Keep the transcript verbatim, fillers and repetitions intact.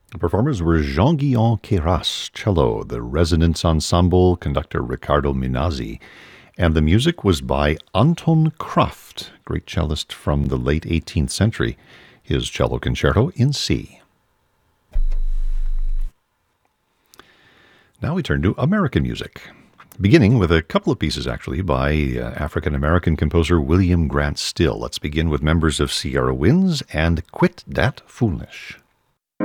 The performers were Jean-Guillaume Queyras, cello, the Resonance Ensemble, conductor Riccardo Minazzi, and the music was by Anton Kraft, great cellist from the late eighteenth century, his cello concerto in C. Now we turn to American music, beginning with a couple of pieces, actually, by uh, African-American composer William Grant Still. Let's begin with members of Sierra Winds and Quit Dat Foolish.